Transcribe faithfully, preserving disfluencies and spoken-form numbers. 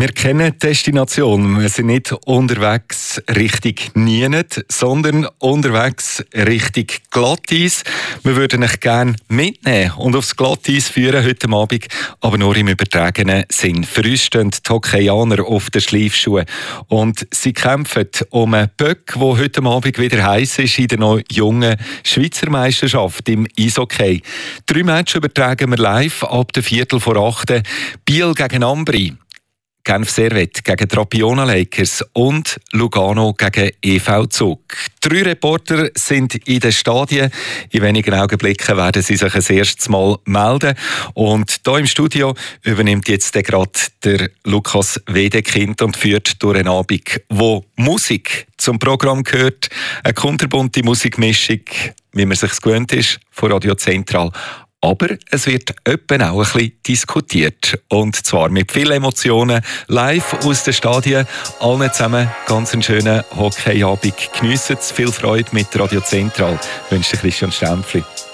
Wir kennen die Destination. Wir sind nicht unterwegs Richtung Nienet, sondern unterwegs Richtung Glatteis. Wir würden euch gerne mitnehmen und aufs Glatteis führen heute Abend, aber nur im übertragenen Sinn. Für uns stehen die Hockeyaner auf den Schleifschuhen und sie kämpfen um einen Böck, der heute Abend wieder heiß ist in der noch jungen Schweizer Meisterschaft im Eishockey. Drei Matches übertragen wir live ab der Viertel vor acht. Biel gegen Ambri, Genf Servette gegen Trapiona Lakers und Lugano gegen E V Zug. Drei Reporter sind in den Stadien. In wenigen Augenblicken werden sie sich das erste Mal melden. Und hier im Studio übernimmt jetzt gerade der Lukas Wedekind und führt durch einen Abend, wo Musik zum Programm gehört. Eine kunterbunte Musikmischung, wie man sich gewöhnt ist, von Radio Zentral. Aber es wird etwa auch ein bisschen diskutiert. Und zwar mit vielen Emotionen, live aus den Stadien. Allen zusammen ganz einen schönen Hockeyabend. Geniessen es, viel Freude mit Radio Zentral. Ich wünsche Christian Stempfli.